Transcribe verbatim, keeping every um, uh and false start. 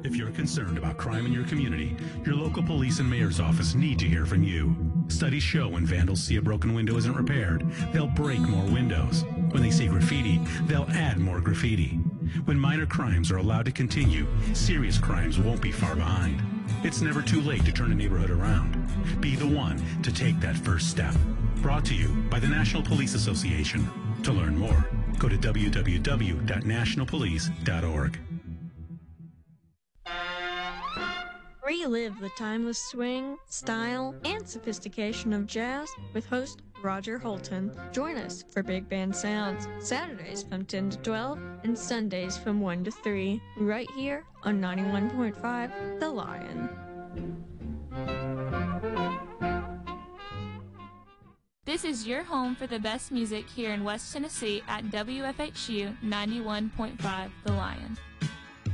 If you're concerned about crime in your community, your local police and mayor's office need to hear from you. Studies show when vandals see a broken window isn't repaired, they'll break more windows. When they see graffiti, they'll add more graffiti. When minor crimes are allowed to continue, serious crimes won't be far behind. It's never too late to turn a neighborhood around. Be the one to take that first step. Brought to you by the National Police Association. To learn more, go to w w w dot national police dot org. Relive the timeless swing, style, and sophistication of jazz with host Roger Holton. Join us for Big Band Sounds, Saturdays from ten to twelve and Sundays from one to three, right here on ninety-one point five The Lion. This is your home for the best music here in West Tennessee at W F H U ninety-one point five The Lion.